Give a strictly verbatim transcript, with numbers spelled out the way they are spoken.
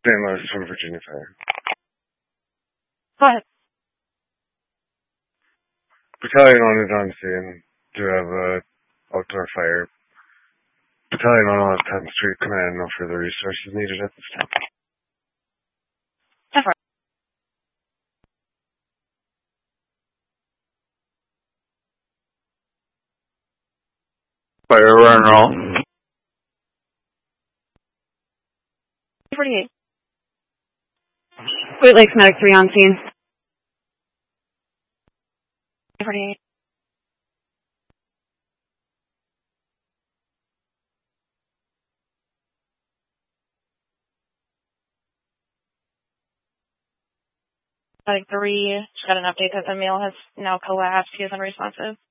Saint Louis from Virginia Fire. Go ahead. Battalion one is on scene to have a outdoor fire. Battalion one on tenth Street Command, no further resources needed at this time. ten four. Fire run roll. forty-eight. Great Lakes Medic three on scene. forty-eight. Medic three, just got an update that the male has now collapsed. He is unresponsive.